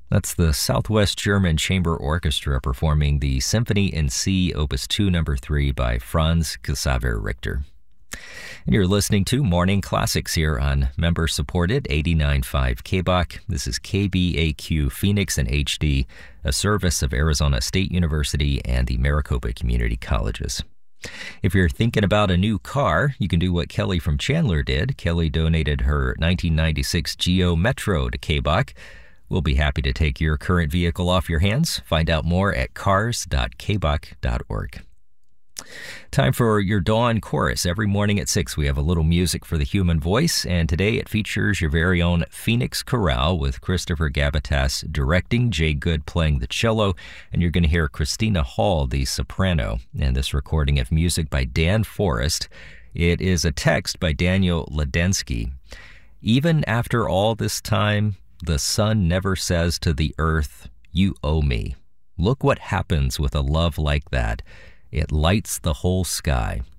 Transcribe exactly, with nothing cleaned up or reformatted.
That's the Southwest German Chamber Orchestra performing the Symphony in C, Opus two, number three by Franz Xaver Richter. And you're listening to Morning Classics here on member-supported eighty-nine point five K B O C. This is K B A Q Phoenix in H D, a service of Arizona State University and the Maricopa Community Colleges. If you're thinking about a new car, you can do what Kelly from Chandler did. Kelly donated her nineteen ninety-six Geo Metro to K B O C. We'll be happy to take your current vehicle off your hands. Find out more at cars dot k b o c dot org. Time for your Dawn Chorus. Every morning at six, we have a little music for the human voice, and today it features your very own Phoenix Chorale with Christopher Gabatas directing, Jay Good playing the cello, and you're going to hear Christina Hall, the soprano, and this recording of music by Dan Forrest. It is a text by Daniel Ledensky. Even after all this time, the sun never says to the earth, "You owe me." Look what happens with a love like that. It lights the whole sky.